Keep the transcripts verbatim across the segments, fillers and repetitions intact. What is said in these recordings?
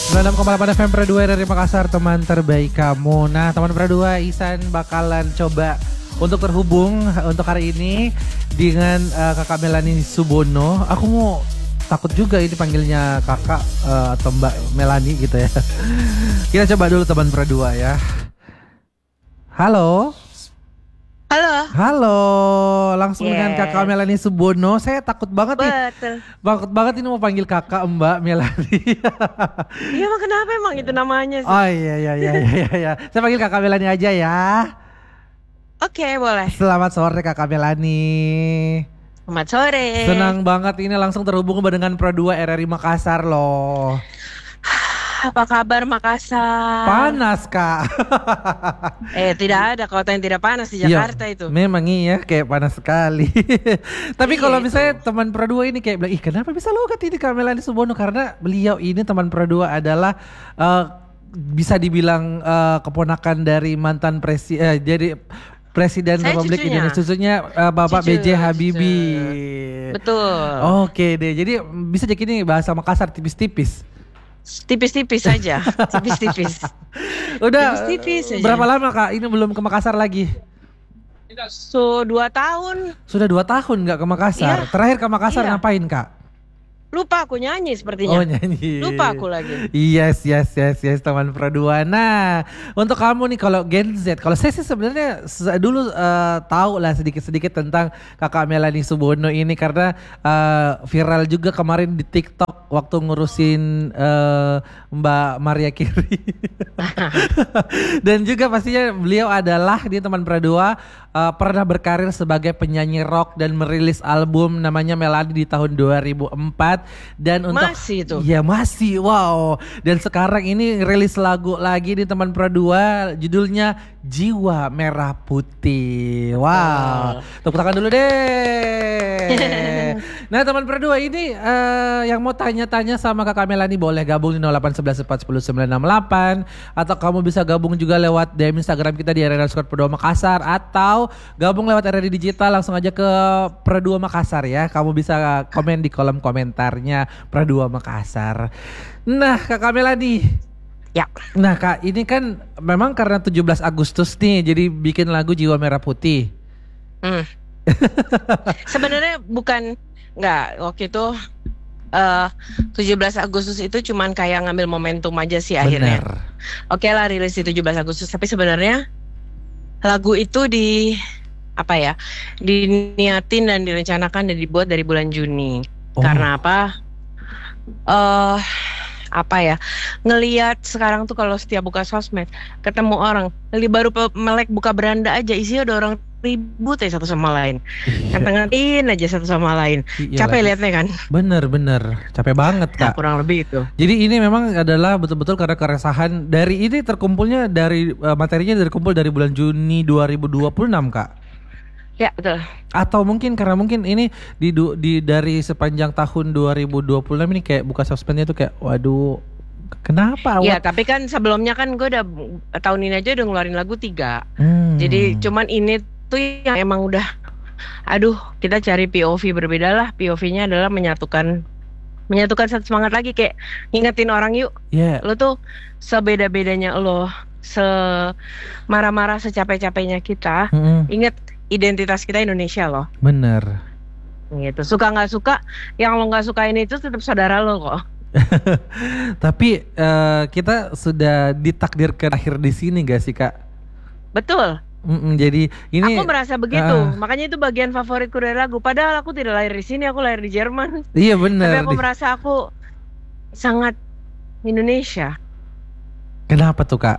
sembilan puluh enam koma delapan F M Pro dua dari Makassar, teman terbaik kamu. Nah, teman Pro dua, Ihsan bakalan coba untuk terhubung untuk hari ini dengan uh, kakak Melanie Subono. Aku mau takut juga ini panggilnya kakak uh, atau Mbak Melanie gitu ya. Kita coba dulu teman Pro dua ya. Halo. Halo. Halo, langsung yes. dengan kakak Melanie Subono. Saya takut banget nih. Betul. Takut banget ini mau panggil kakak Mbak Melanie. Iya, emang kenapa emang itu namanya sih? Oh iya iya iya iya iya. Saya panggil kakak Melanie aja ya. Oke, boleh. Selamat sore kakak Melanie. Selamat sore. Senang banget ini langsung terhubung dengan Pro dua R R I Makassar loh. Apa kabar Makassar? Panas kak. Eh tidak ada kota yang tidak panas di Jakarta ya, itu. Memang iya kayak panas sekali. Tapi iya, kalau misalnya itu. Teman Pro dua ini kayak bilang, ih kenapa bisa logat ini Kak Melanie Subono? Karena beliau ini teman Pro dua adalah uh, bisa dibilang uh, keponakan dari mantan presiden, uh, jadi Presiden Saya Republik cucunya. Indonesia, susunya uh, Bapak Cucu, B J Habibie. cucu. Betul. Oke deh, jadi bisa jadi ini bahasa Makassar tipis-tipis. Tipis-tipis saja, tipis-tipis. Udah tipis-tipis berapa aja. Lama Kak ini belum ke Makassar lagi? So dua tahun. Sudah dua tahun nggak ke Makassar. Iya. Terakhir ke Makassar Iya. ngapain Kak? Lupa aku nyanyi sepertinya. Oh nyanyi. Lupa aku lagi. Yes yes yes yes teman Pro dua. Nah untuk kamu nih kalau Gen Z, kalau saya sih sebenarnya dulu uh, tahu lah sedikit-sedikit tentang kakak Melanie Subono ini karena uh, viral juga kemarin di TikTok waktu ngurusin uh, Mbak Maria Carey. Dan juga pastinya beliau adalah dia teman Pro dua uh, pernah berkarir sebagai penyanyi rock dan merilis album namanya Melanie di tahun dua ribu empat. Dan untuk masih itu. Ya masih, wow. Dan sekarang ini rilis lagu lagi di teman Pro dua, judulnya Jiwa Merah Putih. Wow. Tepuk tangan dulu deh. Nah teman Pro dua ini uh, yang mau tanya-tanya sama kakak Melanie boleh gabung di nol delapan satu satu empat satu nol sembilan enam delapan, atau kamu bisa gabung juga lewat D M Instagram kita di R R I underscore Pro dua Makassar, atau gabung lewat R R I Digital langsung aja ke Pro dua Makassar ya. Kamu bisa komen di kolom komentarnya Pro dua Makassar. Nah kakak Melanie, ya. Nah kak ini kan memang karena tujuh belas Agustus nih jadi bikin lagu Jiwa Merah Putih. Hmm. Sebenarnya bukan, nggak, waktu itu uh, tujuh belas Agustus itu cuman kayak ngambil momentum aja sih akhirnya. Bener. Oke lah rilis di tujuh belas Agustus, tapi sebenarnya lagu itu di apa ya, diniatin dan direncanakan dan dibuat dari bulan Juni. Oh. Karena apa? Uh, apa ya, ngelihat sekarang tuh kalau setiap buka sosmed ketemu orang, lagi baru melek buka beranda aja isinya ada orang ribut ya satu sama lain, ngata-ngatain aja satu sama lain. Iya Capek lagi. liatnya kan? Bener-bener capek banget Nah, kak. kurang lebih itu. Jadi ini memang adalah betul-betul karena keresahan dari ini terkumpulnya dari uh, materinya dari kumpul dari bulan Juni dua ribu dua puluh enam kak. Ya betul. Atau mungkin karena mungkin ini di, di dari sepanjang tahun dua ribu dua puluh enam ini kayak buka sosmednya tuh kayak waduh kenapa? Ya What? tapi kan sebelumnya kan gue udah tahun ini aja udah ngeluarin lagu tiga. Hmm. Jadi cuman ini tuh yang emang udah, aduh kita cari P O V berbeda lah. P O V-nya adalah menyatukan menyatukan satu semangat lagi, kayak ngingetin orang yuk. Yeah. Lo tuh sebeda-bedanya lo, semarah-marah secapek-capeknya kita, Mm-mm. inget identitas kita Indonesia loh. Bener. Gitu. Suka nggak suka, yang lo nggak sukain itu tetap saudara lo kok. Tapi uh, kita sudah ditakdirkan akhir di sini gak sih kak? Betul. Mm-mm, jadi ini aku merasa begitu, uh, makanya itu bagian favoritku dari lagu. Padahal aku tidak lahir di sini, aku lahir di Jerman. Iya benar. Tapi aku di... merasa aku sangat Indonesia. Kenapa tuh kak?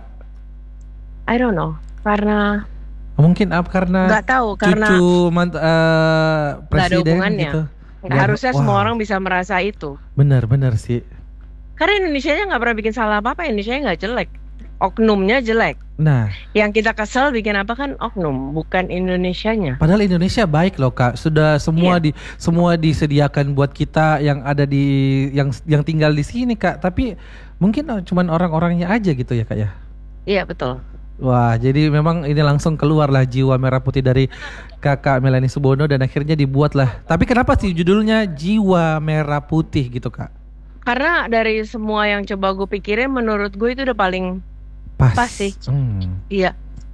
I don't know, karena mungkin apa karena nggak tahu, karena cucu mant- uh, presiden nggak ada hubungannya. gitu. Nggak harusnya wow. Semua orang bisa merasa itu. Benar-benar sih. Karena Indonesianya nggak pernah bikin salah apa-apa, Indonesianya nggak jelek. Oknumnya jelek. Nah, yang kita kesel bikin apa kan oknum, bukan Indonesianya. Padahal Indonesia baik loh kak, sudah semua iya. di semua disediakan buat kita yang ada di yang yang tinggal di sini kak. Tapi mungkin cuman orang-orangnya aja gitu ya kak ya. Iya betul. Wah, jadi memang ini langsung keluarlah Jiwa Merah Putih dari kakak Melanie Subono dan akhirnya dibuatlah. Tapi kenapa sih judulnya Jiwa Merah Putih gitu kak? Karena dari semua yang coba gue pikirin, menurut gue itu udah paling Pas. pas sih. Hmm. Iya.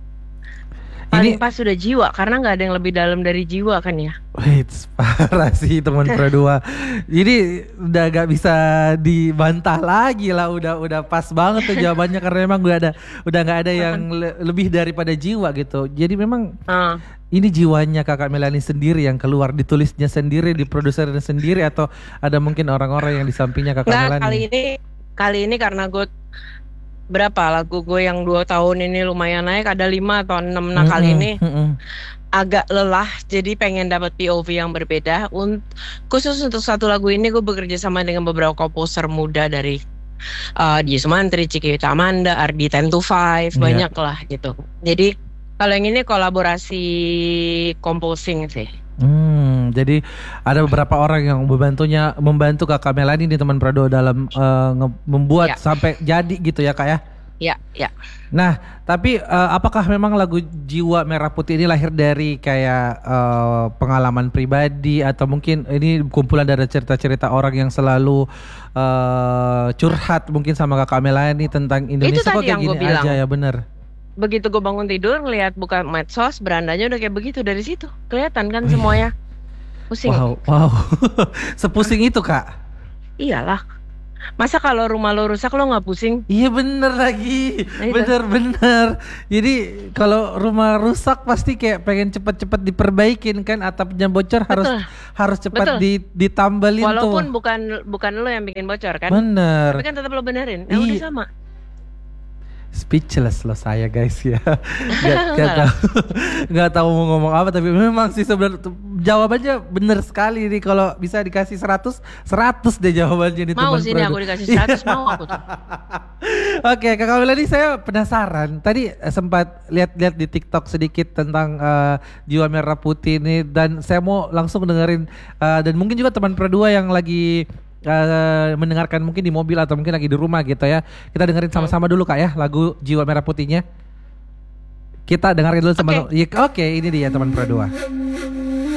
Paling Ini pas sudah jiwa, karena nggak ada yang lebih dalam dari jiwa kan ya. wait, parah sih teman Pradua. Jadi udah gak bisa dibantah lagi lah, udah udah pas banget tuh jawabannya karena memang udah ada udah nggak ada yang le- lebih daripada jiwa gitu. Jadi memang Ah. ini jiwanya Kakak Melani sendiri yang keluar, ditulisnya sendiri, diprodusernya sendiri, atau ada mungkin orang-orang yang di sampingnya Kakak Nggak, Melani? kali ini kali ini karena gue berapa lagu gue yang dua tahun ini lumayan naik, ada lima atau enam. Nah kali Mm-mm, ini mm-mm. agak lelah, jadi pengen dapat P O V yang berbeda. Un- khusus untuk satu lagu ini gue bekerja sama dengan beberapa komposer muda dari uh, Di Sumantri, Ciki Amanda, Ardi Ten to Five, Iya. banyak lah gitu. Jadi kalau yang ini kolaborasi composing sih. Hmm, jadi ada beberapa orang yang membantunya, membantu Kakak Melani nih teman Prado dalam eh, nge- membuat Ya. sampai jadi gitu ya Kak ya. Ya, ya. Nah, tapi eh, apakah memang lagu Jiwa Merah Putih ini lahir dari kayak eh, pengalaman pribadi, atau mungkin ini kumpulan dari cerita-cerita orang yang selalu eh, curhat mungkin sama Kakak Melani tentang Indonesia kok tadi kayak yang gini gua bilang. aja ya, bener. Begitu gue bangun tidur ngelihat buka medsos, berandanya udah kayak begitu, dari situ kelihatan kan semuanya. Pusing. Wow, wow. Sepusing itu Kak. Iyalah. Masa kalau rumah lo rusak lo nggak pusing? Iya bener lagi, Nah, itu. bener-bener. Jadi kalau rumah rusak pasti kayak pengen cepet-cepet diperbaikin kan, atapnya bocor harus Betul. harus cepat Betul. di, ditambalin Walaupun tuh. bukan bukan lo yang bikin bocor kan? Bener. Tapi kan tetap lo benerin. Ya udah Iya. sama. Speechless loh saya guys ya. Gak, gak tahu, gak tahu mau ngomong apa, tapi memang sih sebenarnya tuh jawabannya bener sekali nih. Kalau bisa dikasih seratus, seratus deh jawabannya nih Mau teman sini Prado. aku dikasih seratus, mau aku tuh. Oke, Kakak Melani, saya penasaran. Tadi eh, sempat lihat-lihat di TikTok sedikit tentang eh, Jiwa Merah Putih ini, dan saya mau langsung dengerin eh, dan mungkin juga teman Pradua yang lagi eh, mendengarkan mungkin di mobil atau mungkin lagi di rumah gitu ya. Kita dengerin sama-sama dulu Kak ya lagu Jiwa Merah Putihnya. Kita dengerin dulu sama. Oke. Iya, oke, ini dia teman Pradua.